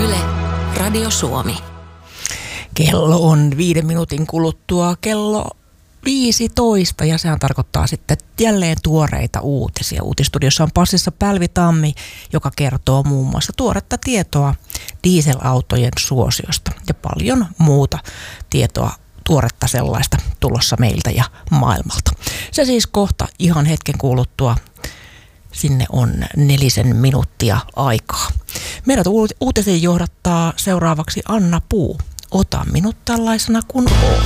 Yle, Radio Suomi. Kello on 5 minuutin kuluttua kello 15 ja sehän tarkoittaa sitten jälleen tuoreita uutisia. Uutistudiossa on passissa Pälvi Tammi, joka kertoo muun muassa tuoretta tietoa dieselautojen suosiosta ja paljon muuta tietoa, tuoretta sellaista tulossa meiltä ja maailmalta. Se siis kohta ihan hetken kuluttua. Sinne on 4 minuuttia aikaa. Meidät uutisiin johdattaa seuraavaksi Anna Puu. Ota minut tällaisena kuin oon.